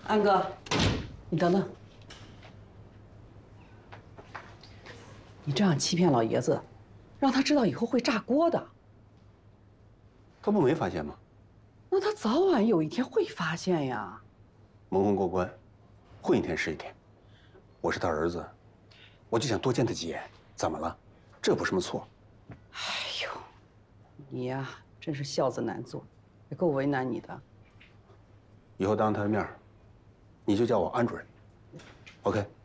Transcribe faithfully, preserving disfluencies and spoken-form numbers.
安哥，你等等，你这样欺骗老爷子，让他知道以后会炸锅的。 他不没发现吗？ 那他早晚有一天会发现呀。 蒙混过关，混一天是一天。我是他儿子，我就想多见他几眼，怎么了？这不是什么错。 哎呦，你呀，真是孝子难做，也够为难你的。 以后当他的面，你就叫我安主任 ，OK？